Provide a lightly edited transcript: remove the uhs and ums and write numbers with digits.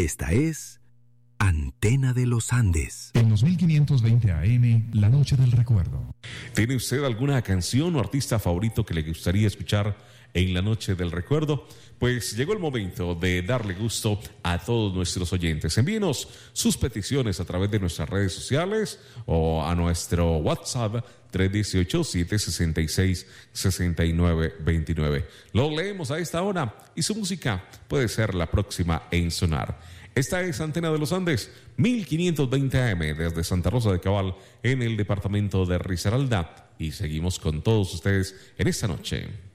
Esta es Antena de los Andes. En los 1520 AM, La Noche del Recuerdo. ¿Tiene usted alguna canción o artista favorito que le gustaría escuchar en La Noche del Recuerdo? Pues llegó el momento de darle gusto a todos nuestros oyentes. Envíenos sus peticiones a través de nuestras redes sociales o a nuestro WhatsApp 318-766-6929. Lo leemos a esta hora y su música puede ser la próxima en sonar. Esta es Antena de los Andes, 1520 AM, desde Santa Rosa de Cabal, en el departamento de Risaralda. Y seguimos con todos ustedes en esta noche.